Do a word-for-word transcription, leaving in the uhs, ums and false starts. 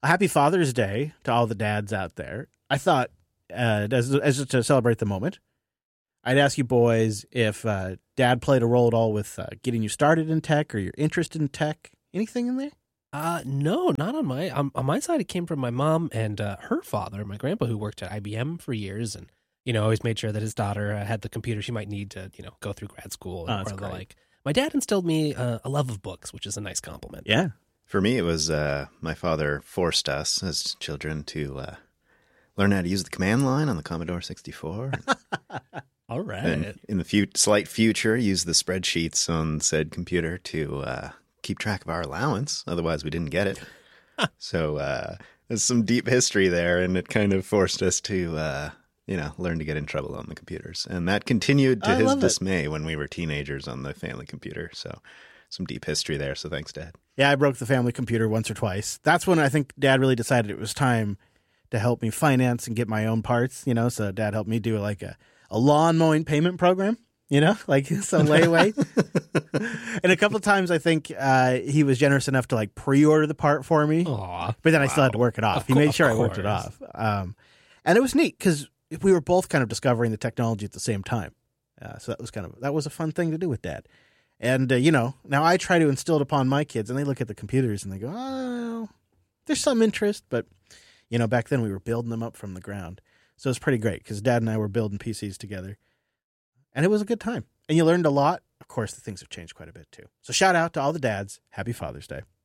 Happy Father's Day to all the dads out there. I thought, uh, as, as to celebrate the moment, I'd ask you boys if uh, Dad played a role at all with uh, getting you started in tech or your interest in tech. Anything in there? Uh, no, not on my um, on my side. It came from my mom and uh, her father, my grandpa, who worked at I B M for years, and you know always made sure that his daughter uh, had the computer she might need to you know go through grad school Oh, or that's the great. like. My dad instilled me uh, a love of books, which is a nice compliment. Yeah. For me, it was uh, my father forced us as children to uh, learn how to use the command line on the Commodore sixty-four. All right. And in the fu- slight future, use the spreadsheets on said computer to uh, keep track of our allowance. Otherwise, we didn't get it. So uh, there's some deep history there, and it kind of forced us to, uh, you know, learn to get in trouble on the computers. And that continued to I his love it. dismay when we were teenagers on the family computer. So some deep history there. So thanks, Dad. Yeah, I broke the family computer once or twice. That's when I think Dad really decided it was time to help me finance and get my own parts, you know, so Dad helped me do like a, a lawn mowing payment program, you know, like some layaway. And a couple of times I think uh, he was generous enough to like pre-order the part for me, Aw, but then I still had to work it off. Of He cour- made sure I of worked it course. off. Um, and it was neat because we were both kind of discovering the technology at the same time. Uh, so that was kind of, that was a fun thing to do with Dad. And, uh, you know, now I try to instill it upon my kids, and they look at the computers and they go, oh, there's some interest. But, you know, back then we were building them up from the ground. So it was pretty great because Dad and I were building P Cs together. And it was a good time. And you learned a lot. Of course, the things have changed quite a bit, too. So shout out to all the dads. Happy Father's Day.